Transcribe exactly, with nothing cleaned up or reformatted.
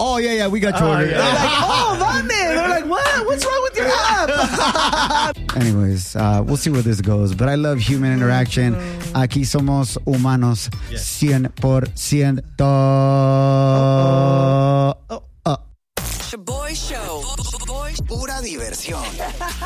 Oh, yeah, yeah, we got you. Oh, ordered. yeah. They're like, oh, Vane. They're like, what? What's wrong with your app? Anyways, uh, we'll see where this goes. But I love human interaction. Aquí somos humanos. cien por ciento.